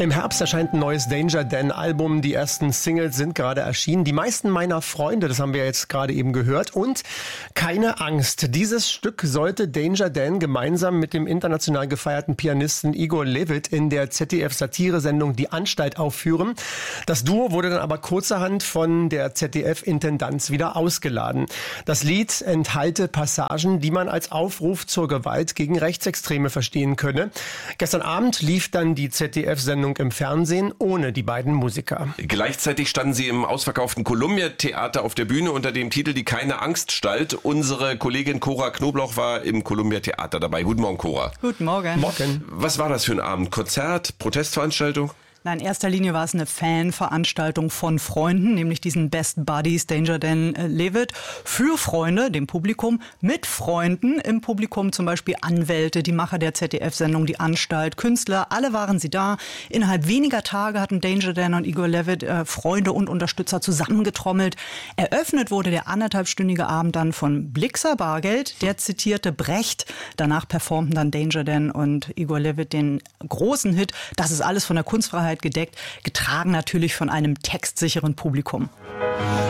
Im Herbst erscheint ein neues Danger Dan-Album. Die ersten Singles sind gerade erschienen. Die meisten meiner Freunde, das haben wir jetzt gerade eben gehört. Und keine Angst. Dieses Stück sollte Danger Dan gemeinsam mit dem international gefeierten Pianisten Igor Levit in der ZDF-Satiresendung Die Anstalt aufführen. Das Duo wurde dann aber kurzerhand von der ZDF-Intendanz wieder ausgeladen. Das Lied enthalte Passagen, die man als Aufruf zur Gewalt gegen Rechtsextreme verstehen könne. Gestern Abend lief dann die ZDF-Sendung im Fernsehen ohne die beiden Musiker. Gleichzeitig standen sie im ausverkauften Columbia-Theater auf der Bühne unter dem Titel Die Keine-Angst-Stalt. Unsere Kollegin Cora Knoblauch war im Columbia-Theater dabei. Guten Morgen, Cora. Guten Morgen. Morgen. Was war das für ein Abend? Konzert? Protestveranstaltung? Na, in erster Linie war es eine Fanveranstaltung von Freunden, nämlich diesen Best Buddies Danger Dan Levit. Für Freunde, dem Publikum, mit Freunden im Publikum, zum Beispiel Anwälte, die Macher der ZDF-Sendung Die Anstalt, Künstler, alle waren sie da. Innerhalb weniger Tage hatten Danger Dan und Igor Levit Freunde und Unterstützer zusammengetrommelt. Eröffnet wurde der anderthalbstündige Abend dann von Blixer Bargeld, der zitierte Brecht. Danach performten dann Danger Dan und Igor Levit den großen Hit Das ist alles von der Kunstfreiheit gedeckt, getragen natürlich von einem textsicheren Publikum.